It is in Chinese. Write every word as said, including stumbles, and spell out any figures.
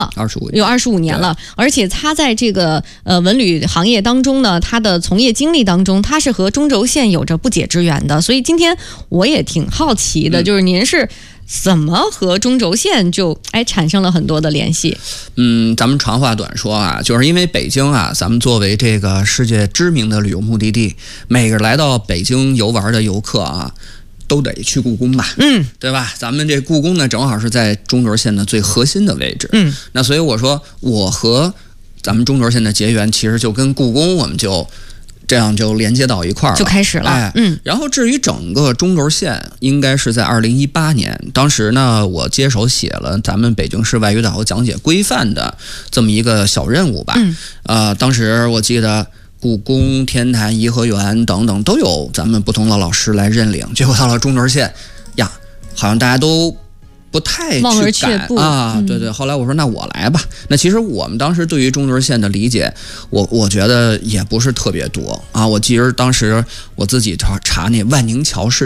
二十五有二十五年了，而且他在这个呃文旅行业当中呢，他的从业经历当中，他是和中轴线有着不解之缘的。所以今天我也挺好奇的，嗯、就是您是怎么和中轴线就哎产生了很多的联系？ 嗯，咱们长话短说啊，就是因为北京啊，咱们作为这个世界知名的旅游目的地，每个来到北京游玩的游客啊，都得去故宫吧， 嗯， 对吧？咱们这故宫呢，正好是在中轴线的最核心的位置， 嗯， 那所以我说，我和咱们中轴线的结缘，其实就跟故宫我们就这样就连接到一块儿了， 就开始了， 哎， 嗯。 然后至于整个中轴线，应该是在二零一八年，当时呢，我接手写了咱们北京市外语导游讲解规范的这么一个小任务吧， 嗯， 呃，当时我记得。故宫、天坛、颐和园等等都有咱们不同的老师来认领，结果到了中轴线呀，好像大家都不太去望而却步啊， 嗯、 对对。后来我说那我来吧。那其实我们当时对于中轴线的理解，我我觉得也不是特别多啊。我记得当时我自己查查那万宁桥是